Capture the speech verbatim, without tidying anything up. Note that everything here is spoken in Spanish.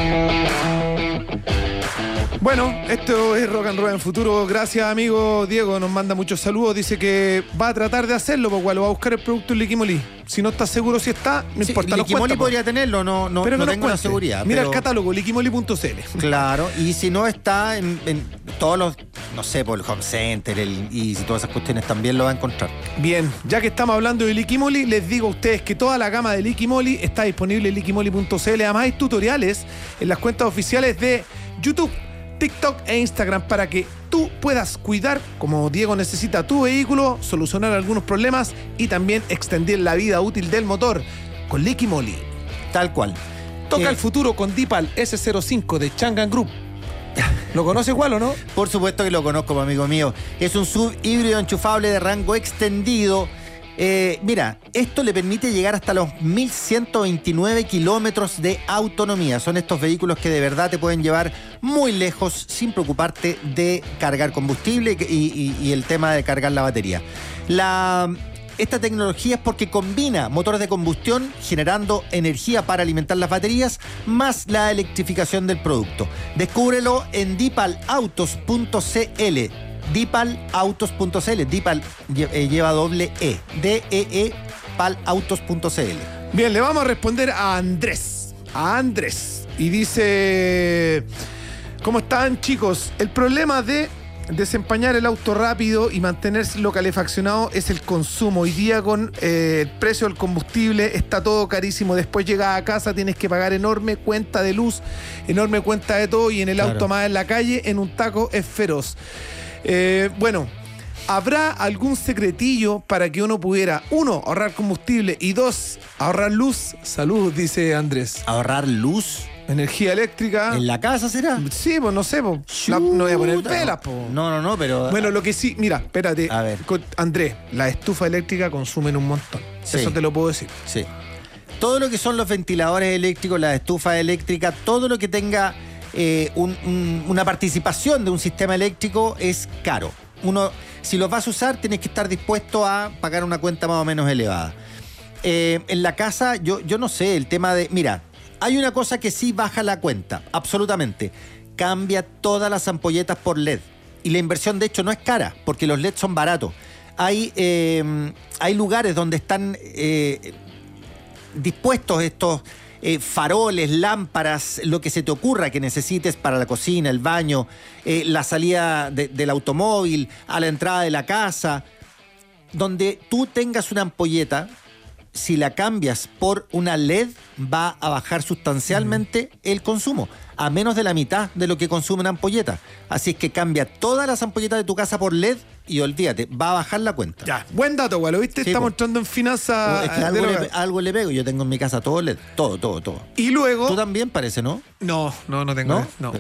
Bueno, esto es Rock and Roll en Futuro. Gracias, amigo Diego. Nos manda muchos saludos. Dice que va a tratar de hacerlo, porque igual va a buscar el producto en Liquimoli. Si no está seguro si está, no sí, importa. Liquimoli podría tenerlo, no, no, pero no no tengo la seguridad. Mira pero... el catálogo, liquimoli punto c l. Claro, y si no está en, en todos los, no sé, por el Home Center el, y si todas esas cuestiones también lo va a encontrar. Bien, ya que estamos hablando de Liquimoli, les digo a ustedes que toda la gama de Liquimoli está disponible en liquimoli punto c l. Además hay tutoriales en las cuentas oficiales de YouTube, TikTok e Instagram para que tú puedas cuidar, como Diego necesita, tu vehículo, solucionar algunos problemas y también extender la vida útil del motor con Liquimoli. Tal cual. Toca eh, el futuro con Dipal ese cero cinco de Changan Group. ¿Lo conoce igual o no? Por supuesto que lo conozco, amigo mío. Es un sub híbrido enchufable de rango extendido. Eh, mira, esto le permite llegar hasta los mil ciento veintinueve kilómetros de autonomía. Son estos vehículos que de verdad te pueden llevar muy lejos sin preocuparte de cargar combustible y, y, y el tema de cargar la batería. La, esta tecnología es porque combina motores de combustión generando energía para alimentar las baterías más la electrificación del producto. Descúbrelo en dipal autos punto c l. dipal autos punto c l. Dipal lleva doble E. D E E pal autos punto c l. Bien, le vamos a responder a Andrés. A Andrés. Y dice: ¿cómo están, chicos? El problema de desempañar el auto rápido y mantenerlo calefaccionado es el consumo. Hoy día con eh, el precio del combustible está todo carísimo. Después llegas a casa, tienes que pagar enorme cuenta de luz, enorme cuenta de todo, y en el Claro. auto más en la calle, en un taco, es feroz. Eh, bueno, ¿habrá algún secretillo para que uno pudiera, uno, ahorrar combustible y dos, ahorrar luz? Salud, dice Andrés. ¿Ahorrar luz? Energía eléctrica. ¿En la casa será? Sí, pues no sé, pues. La- no voy a poner velas, pues. No, no, no, pero... Bueno, lo que sí, mira, espérate. A ver. Con- Andrés, las estufas eléctricas consumen un montón. Sí. Eso te lo puedo decir. Sí. Todo lo que son los ventiladores eléctricos, las estufas eléctricas, todo lo que tenga eh, un- un- una participación de un sistema eléctrico es caro. Uno, si los vas a usar, tienes que estar dispuesto a pagar una cuenta más o menos elevada. Eh, en la casa, yo, yo no sé, el tema de... Mira, hay una cosa que sí baja la cuenta, absolutamente. Cambia todas las ampolletas por L E D. Y la inversión, de hecho, no es cara, porque los L E D son baratos. Hay, eh, hay lugares donde están eh, dispuestos estos eh, faroles, lámparas, lo que se te ocurra que necesites para la cocina, el baño, eh, la salida de- del automóvil, a la entrada de la casa, donde tú tengas una ampolleta. Si la cambias por una L E D, va a bajar sustancialmente el consumo, a menos de la mitad de lo que consume una ampolleta. Así es que cambia todas las ampolletas de tu casa por L E D y olvídate, va a bajar la cuenta. Ya, buen dato, güey. ¿Lo viste? Sí, Estamos po. entrando en finanzas. Es que de algo, lo- le, algo le pego. Yo tengo en mi casa todo L E D. Todo, todo, todo. Y luego. Tú también parece, ¿no? No, no, no tengo. ¿No? No.